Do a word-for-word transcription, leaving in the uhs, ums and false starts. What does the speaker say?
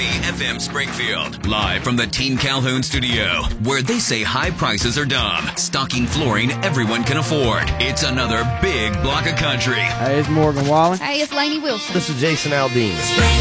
B F M Springfield. Live from the Team Calhoun studio, where they say high prices are dumb. Stocking flooring everyone can afford. It's another big block of country. Hey, it's Morgan Wallen. Hey, it's Lainey Wilson. This is Jason Aldean.